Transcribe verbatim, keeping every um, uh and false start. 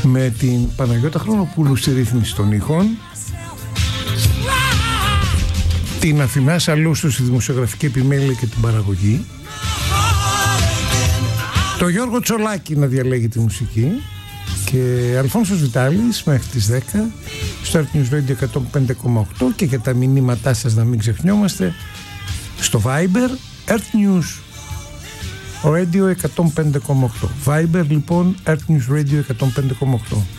με την Παναγιώτα Χρονοπούλου στη ρύθμιση των ήχων, την Αθηνά Σαλούστου στη δημοσιογραφική επιμέλεια και την παραγωγή, το Γιώργο Τσολάκη να διαλέγει τη μουσική και Αλφόνσος Βιτάλης μέχρι τις δέκα στο Earth News Radio εκατόν πέντε κόμμα οκτώ, και για τα μηνύματά σας να μην ξεχνιόμαστε στο Viber Earth News Radio εκατόν πέντε κόμμα οκτώ. Viber λοιπόν Earth News Radio εκατόν πέντε κόμμα οκτώ.